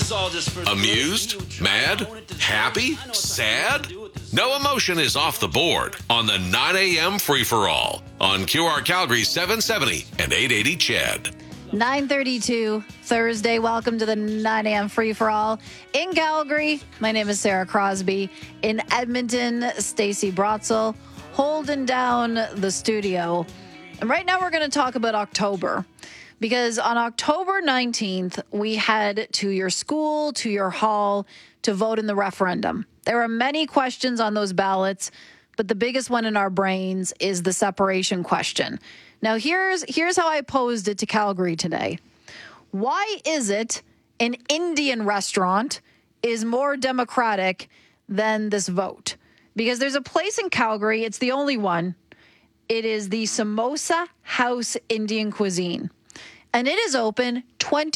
Amused? Mad? Happy? Sad? No emotion is off the board on the 9 a.m. free-for-all on QR Calgary 770 and 880 CHED. 9:32 Thursday. Welcome to the 9 a.m. free-for-all in Calgary. My name is Sarah Crosby. In Edmonton, Stacey Brotzel holding down the studio. And right now we're going to talk about October. Because on October 19th, we head to your school, to your hall, to vote in the referendum. There are many questions on those ballots, but the biggest one in our brains is the separation question. Now, here's how I posed it to Calgary today. Why is it an Indian restaurant is more democratic than this vote? Because there's a place in Calgary, it's the only one. It is the Samosa House Indian Cuisine. And it is open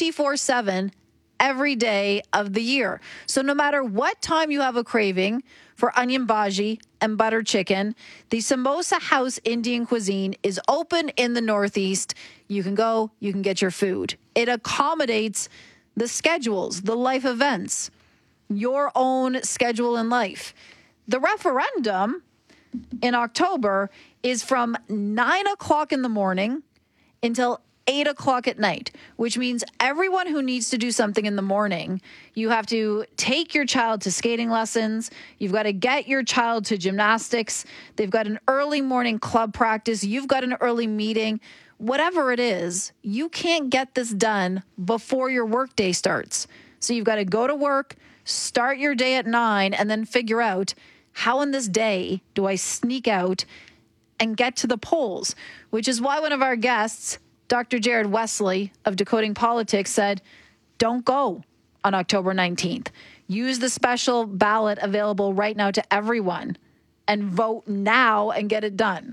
24/7 every day of the year. So no matter what time you have a craving for onion bhaji and butter chicken, the Samosa House Indian Cuisine is open in the Northeast. You can go, you can get your food. It accommodates the schedules, the life events, your own schedule in life. The referendum in October is from 9 o'clock in the morning until 8 o'clock at night, which means everyone who needs to do something in the morning, you have to take your child to skating lessons. You've got to get your child to gymnastics. They've got an early morning club practice. You've got an early meeting. Whatever it is, you can't get this done before your workday starts. So you've got to go to work, start your day at 9, and then figure out how in this day do I sneak out and get to the polls, which is why one of our guests, Dr. Jared Wesley of Decoding Politics, said, don't go on October 19th. Use the special ballot available right now to everyone and vote now and get it done.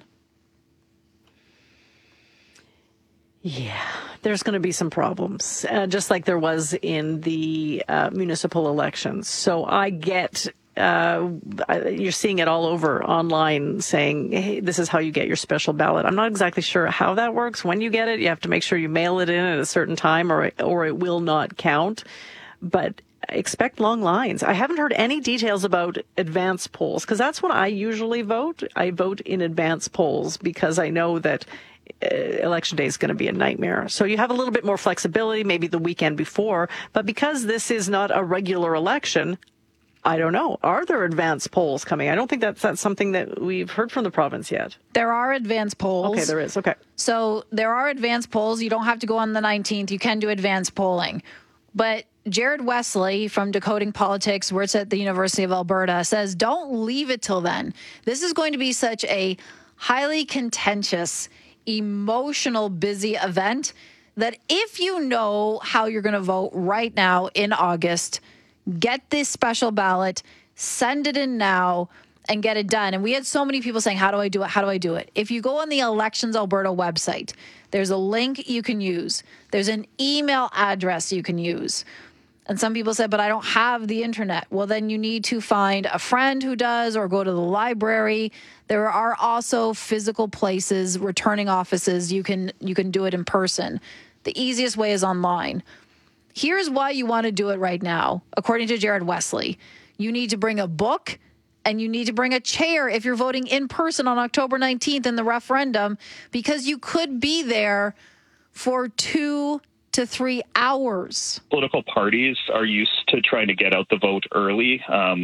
Yeah, there's going to be some problems, just like there was in the municipal elections. So I get... you're seeing it all over online saying, hey, this is how you get your special ballot. I'm not exactly sure how that works. When you get it, you have to make sure you mail it in at a certain time or it will not count. But expect long lines. I haven't heard any details about advance polls because that's when I usually vote. I vote in advance polls because I know that election day is going to be a nightmare. So you have a little bit more flexibility, maybe the weekend before. But because this is not a regular election, I don't know. Are there advance polls coming? I don't think that's something that we've heard from the province yet. There are advance polls. Okay, there is. Okay. So there are advance polls. You don't have to go on the 19th. You can do advance polling. But Jared Wesley from Decoding Politics, where it's at the University of Alberta, says don't leave it till then. This is going to be such a highly contentious, emotional, busy event that if you know how you're going to vote right now in August, get this special ballot, send it in now, and get it done. And we had so many people saying, how do I do it? How do I do it? If you go on the Elections Alberta website, there's a link you can use. There's an email address you can use. And some people said, but I don't have the internet. Well, then you need to find a friend who does or go to the library. There are also physical places, returning offices. You can do it in person. The easiest way is online. Here's why you want to do it right now. According to Jared Wesley, you need to bring a book and you need to bring a chair if you're voting in person on October 19th in the referendum, because you could be there for 2 to 3 hours. Political parties are used to trying to get out the vote early.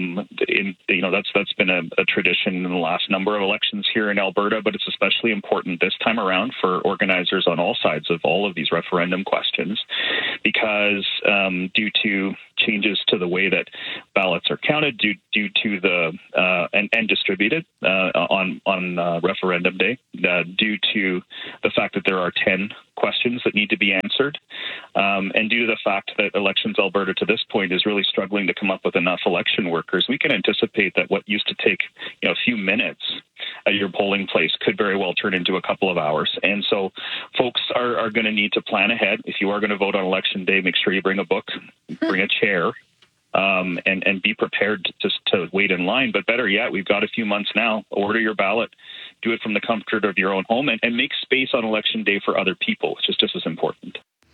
That's been a tradition in the last number of elections here in Alberta, but it's especially important this time around for organizers on all sides of all of these referendum questions, because due to changes to the way that ballots are counted, due to the and distributed on referendum day, due to the fact that there are 10 questions that need to be answered, and due to the fact that Elections Alberta to this point is really struggling to come up with enough election workers, we can anticipate that what used to take a few minutes at your polling place could very well turn into a couple of hours. And so folks are going to need to plan ahead. If you are going to vote on election day, make sure you bring a book, bring a chair, and be prepared to wait in line. But better yet, we've got a few months now. Order your ballot, do it from the comfort of your own home, and make space on election day for other people, which is just as important.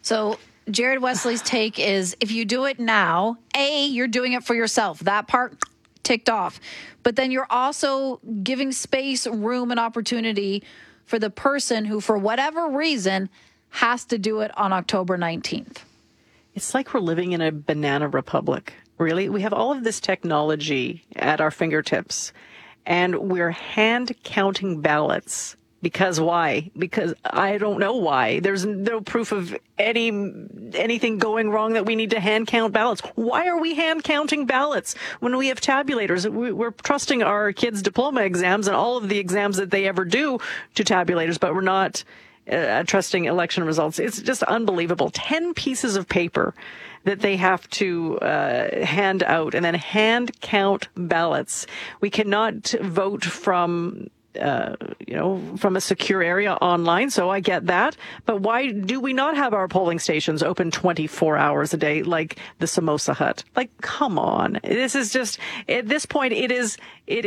So Jared Wesley's take is if you do it now, you're doing it for yourself. That part ticked off. But then you're also giving space, room, and opportunity for the person who, for whatever reason, has to do it on October 19th. It's like we're living in a banana republic, really. We have all of this technology at our fingertips, and we're hand counting ballots. Because why? Because I don't know why. There's no proof of anything going wrong that we need to hand count ballots. Why are we hand counting ballots when we have tabulators? We're trusting our kids' diploma exams and all of the exams that they ever do to tabulators, but we're not trusting election results. It's just unbelievable. 10 pieces of paper that they have to hand out and then hand count ballots. We cannot vote from from a secure area online. So I get that. But why do we not have our polling stations open 24 hours a day like the Samosa Hut? Like, come on. This is just, at this point, it is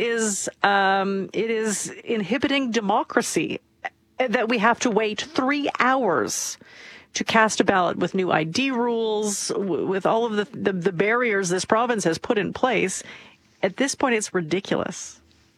inhibiting democracy that we have to wait 3 hours to cast a ballot with new ID rules, with all of the barriers this province has put in place. At this point, it's ridiculous.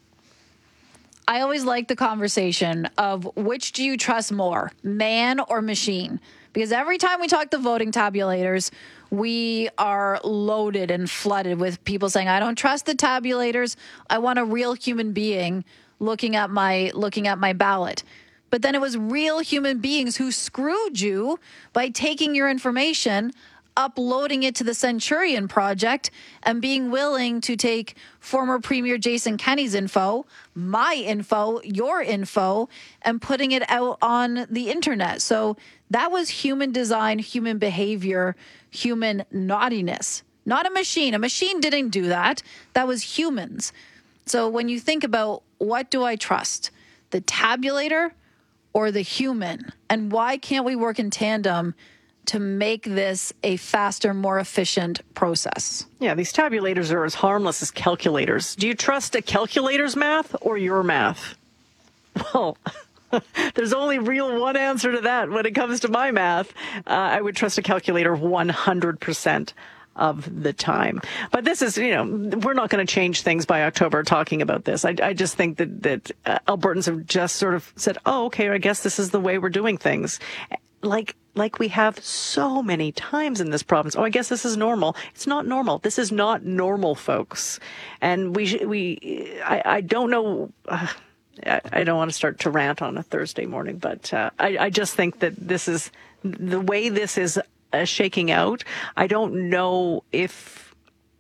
I always like the conversation of which do you trust more, man or machine? Because every time we talk to voting tabulators, we are loaded and flooded with people saying, I don't trust the tabulators. I want a real human being looking at my ballot. But then it was real human beings who screwed you by taking your information, uploading it to the Centurion Project, and being willing to take former Premier Jason Kenney's info, my info, your info, and putting it out on the internet. So that was human design, human behavior, human naughtiness, not a machine. A machine didn't do that. That was humans. So when you think about what do I trust, the tabulator or the human, and why can't we work in tandem to make this a faster, more efficient process? Yeah, these tabulators are as harmless as calculators. Do you trust a calculator's math or your math? Well, there's only real one answer to that. When it comes to my math, I would trust a calculator 100% of the time. But this is, we're not going to change things by October talking about this. I just think that Albertans have just sort of said, oh, okay, I guess this is the way we're doing things. Like we have so many times in this province. Oh, I guess this is normal. It's not normal. This is not normal, folks. And I don't know. I don't want to start to rant on a Thursday morning, but I just think that this is the way this is shaking out. I don't know if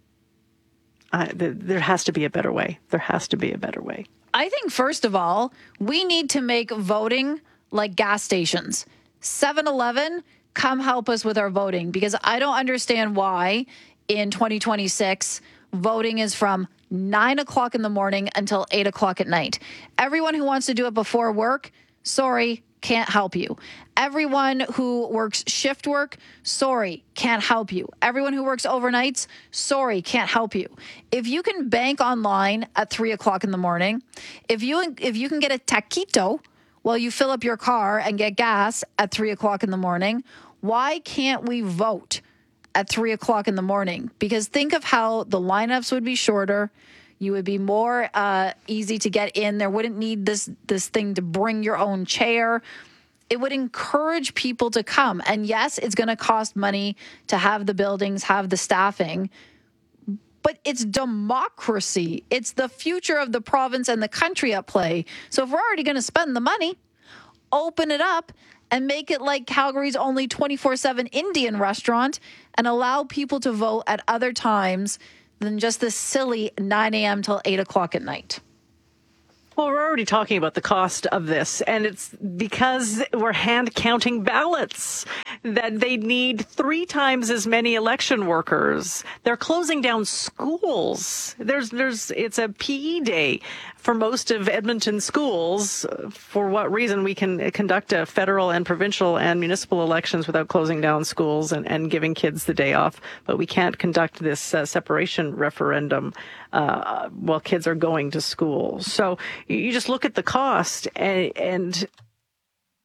there has to be a better way. There has to be a better way. I think, first of all, we need to make voting like gas stations. 7-Eleven, come help us with our voting, because I don't understand why in 2026 voting is from 9 o'clock in the morning until 8 o'clock at night. Everyone who wants to do it before work, sorry, can't help you. Everyone who works shift work, sorry, can't help you. Everyone who works overnights, sorry, can't help you. If you can bank online at 3 o'clock in the morning, if you can get a taquito while you fill up your car and get gas at 3 o'clock in the morning, why can't we vote at 3 o'clock in the morning? Because think of how the lineups would be shorter. You would be more easy to get in. There wouldn't need this thing to bring your own chair. It would encourage people to come. And yes, it's going to cost money to have the buildings, have the staffing, but it's democracy. It's the future of the province and the country at play. So if we're already going to spend the money, open it up and make it like Calgary's only 24/7 Indian restaurant and allow people to vote at other times than just this silly 9 a.m. till 8 o'clock at night. Well, we're already talking about the cost of this, and it's because we're hand counting ballots that they need 3 times as many election workers. They're closing down schools. It's a PE day for most of Edmonton schools. For what reason we can conduct a federal and provincial and municipal elections without closing down schools and giving kids the day off, but we can't conduct this separation referendum while kids are going to school. So you just look at the cost, and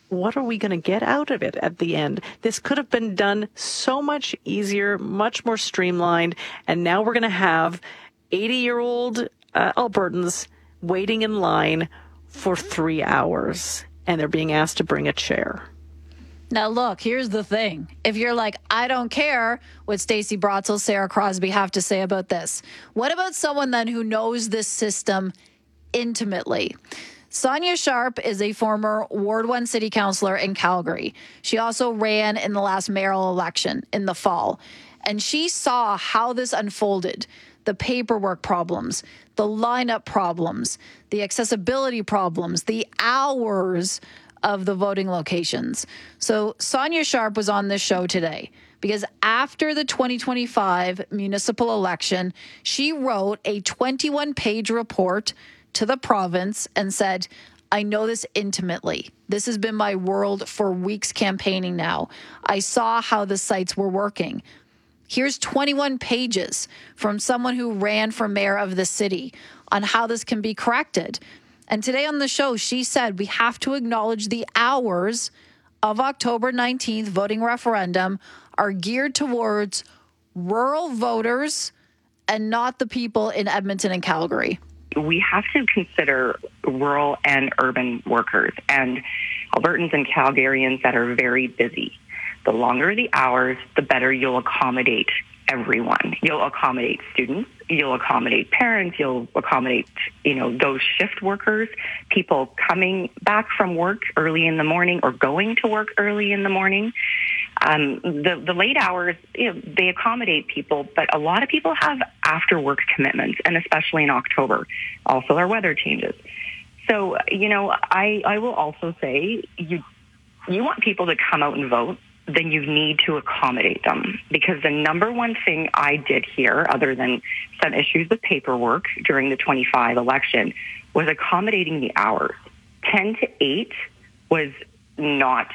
what are we going to get out of it at the end? This could have been done so much easier, much more streamlined, and now we're going to have 80-year-old Albertans waiting in line for 3 hours, and they're being asked to bring a chair. Now, look, here's the thing. If you're like, I don't care what Stacey Brotzel, Sarah Crosby have to say about this, what about someone then who knows this system intimately? Sonia Sharp is a former Ward 1 city councillor in Calgary. She also ran in the last mayoral election in the fall. And she saw how this unfolded, the paperwork problems, the lineup problems, the accessibility problems, the hours of the voting locations. So Sonia Sharp was on this show today because after the 2025 municipal election, she wrote a 21-page report to the province and said, I know this intimately. This has been my world for weeks campaigning now. I saw how the sites were working. Here's 21 pages from someone who ran for mayor of the city on how this can be corrected. And today on the show, she said we have to acknowledge the hours of October 19th voting referendum are geared towards rural voters and not the people in Edmonton and Calgary. We have to consider rural and urban workers and Albertans and Calgarians that are very busy. The longer the hours, the better you'll accommodate everyone. You'll accommodate students, you'll accommodate parents, you'll accommodate, those shift workers, people coming back from work early in the morning or going to work early in the morning. The late hours, they accommodate people, but a lot of people have after work commitments, and especially in October. Also, our weather changes. So, I will also say you want people to come out and vote, then you need to accommodate them. Because the number one thing I did here, other than some issues with paperwork during the 25 election, was accommodating the hours. 10 to 8 was not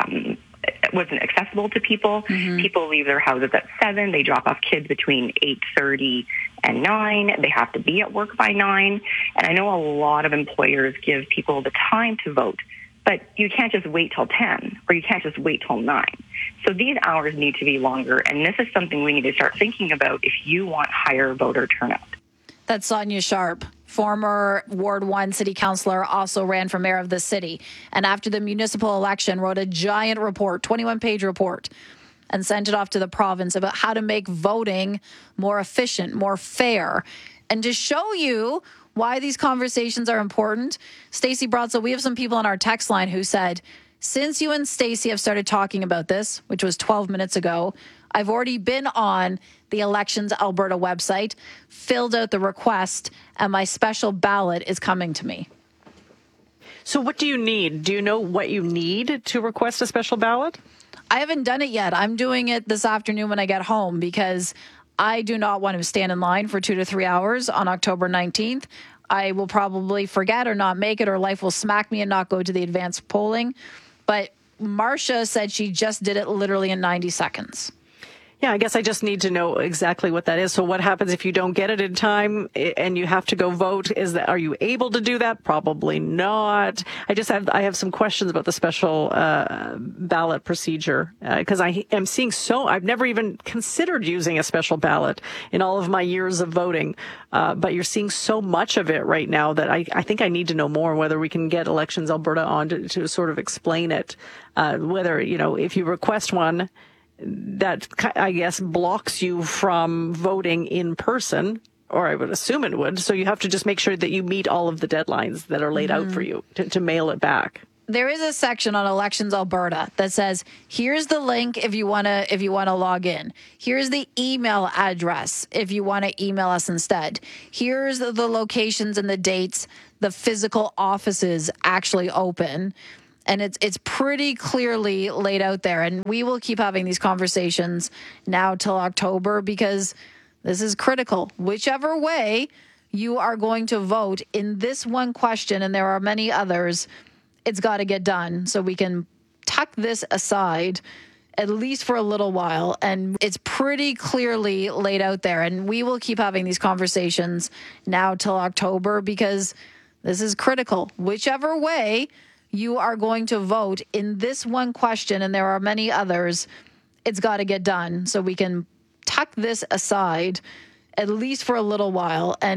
wasn't accessible to people. Mm-hmm. People leave their houses at 7. They drop off kids between 8:30 and 9. They have to be at work by 9. And I know a lot of employers give people the time to vote, but you can't just wait till 10 or you can't just wait till 9. So these hours need to be longer. And this is something we need to start thinking about if you want higher voter turnout. That's Sonia Sharp, former Ward 1 city councillor, also ran for mayor of the city. And after the municipal election, wrote a giant report, 21-page report, and sent it off to the province about how to make voting more efficient, more fair. And to show you why these conversations are important, Stacey Brotzel, we have some people on our text line who said, since you and Stacey have started talking about this, which was 12 minutes ago, I've already been on the Elections Alberta website, filled out the request, and my special ballot is coming to me. So what do you need? Do you know what you need to request a special ballot? I haven't done it yet. I'm doing it this afternoon when I get home because I do not want to stand in line for 2 to 3 hours on October 19th. I will probably forget or not make it, or life will smack me and not go to the advanced polling. But Marcia said she just did it literally in 90 seconds. Yeah, I guess I just need to know exactly what that is. So what happens if you don't get it in time and you have to go vote? Are you able to do that? Probably not. I have some questions about the special ballot procedure because I am seeing I've never even considered using a special ballot in all of my years of voting. But you're seeing so much of it right now that I think I need to know more, whether we can get Elections Alberta on to sort of explain it, whether, if you request one, that, I guess, blocks you from voting in person, or I would assume it would. So you have to just make sure that you meet all of the deadlines that are laid out for you to mail it back. There is a section on Elections Alberta that says, here's the link if you want to log in. Here's the email address if you want to email us instead. Here's the locations and the dates the physical offices actually open. And it's pretty clearly laid out there. And we will keep having these conversations now till October because this is critical. Whichever way you are going to vote in this one question, and there are many others, it's got to get done so we can tuck this aside at least for a little while. And it's pretty clearly laid out there. And we will keep having these conversations now till October because this is critical. Whichever way you are going to vote in this one question, and there are many others, it's got to get done so we can tuck this aside at least for a little while and